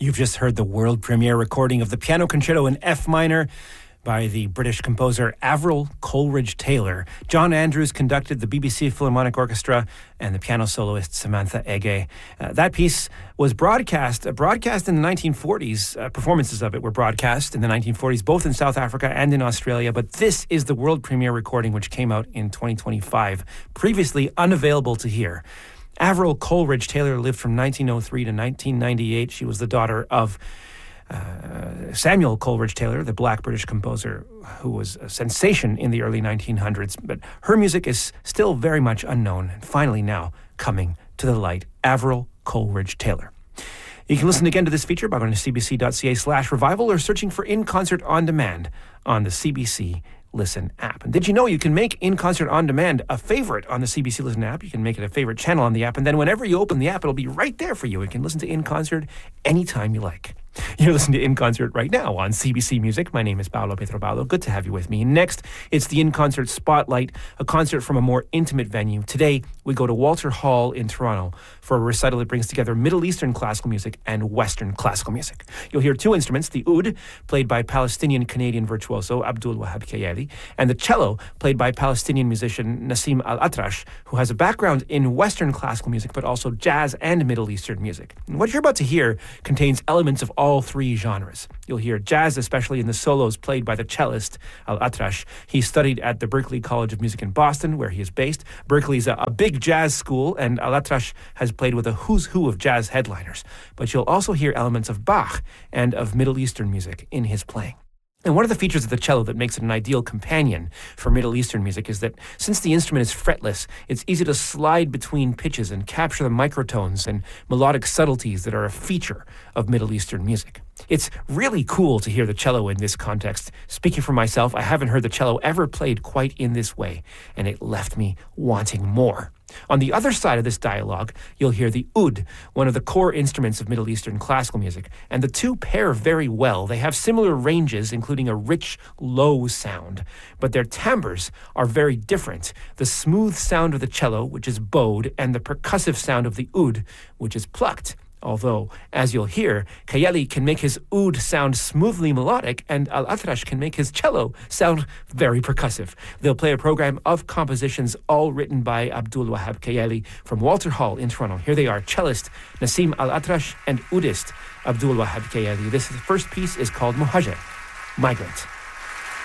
You've just heard the world premiere recording of the piano concerto in F minor by the British composer Avril Coleridge-Taylor. John Andrews conducted the BBC Philharmonic Orchestra and the piano soloist Samantha Ege. That piece was broadcast in the 1940s. Performances of it were broadcast in the 1940s, both in South Africa and in Australia. But this is the world premiere recording, which came out in 2025, previously unavailable to hear. Avril Coleridge-Taylor lived from 1903 to 1998. She was the daughter of Samuel Coleridge-Taylor, the black British composer who was a sensation in the early 1900s. But her music is still very much unknown, and finally now coming to the light. Avril Coleridge-Taylor. You can listen again to this feature by going to cbc.ca/revival or searching for In Concert On Demand on the CBC Listen app. And did you know you can make In Concert On Demand a favorite on the CBC Listen app? You can make it a favorite channel on the app, and then whenever you open the app, it'll be right there for you. You can listen to In Concert anytime you like. You're listening to In Concert right now on CBC Music. My name is Paolo Pietropaolo. Good to have you with me. Next, it's the In Concert Spotlight, a concert from a more intimate venue. Today, we go to Walter Hall in Toronto for a recital that brings together Middle Eastern classical music and Western classical music. You'll hear two instruments, the oud, played by Palestinian-Canadian virtuoso Abdul Wahab Kayali, and the cello, played by Palestinian musician Nassim Al-Atrash, who has a background in Western classical music, but also jazz and Middle Eastern music. And what you're about to hear contains elements of all three genres. You'll hear jazz, especially in the solos played by the cellist Al-Atrash. He studied at the Berklee College of Music in Boston, where he is based. Berklee is a big jazz school, and Al-Atrash has played with a who's who of jazz headliners. But you'll also hear elements of Bach and of Middle Eastern music in his playing. And one of the features of the cello that makes it an ideal companion for Middle Eastern music is that since the instrument is fretless, it's easy to slide between pitches and capture the microtones and melodic subtleties that are a feature of Middle Eastern music. It's really cool to hear the cello in this context. Speaking for myself, I haven't heard the cello ever played quite in this way, and it left me wanting more. On the other side of this dialogue, you'll hear the oud, one of the core instruments of Middle Eastern classical music, and the two pair very well. They have similar ranges, including a rich, low sound, but their timbres are very different. The smooth sound of the cello, which is bowed, and the percussive sound of the oud, which is plucked. Although, as you'll hear, Kayali can make his oud sound smoothly melodic, and Al-Atrash can make his cello sound very percussive. They'll play a program of compositions all written by Abdul Wahab Kayali from Walter Hall in Toronto. Here they are, cellist Nassim Al-Atrash and oudist Abdul Wahab Kayali. This first piece is called Muhajir, Migrant.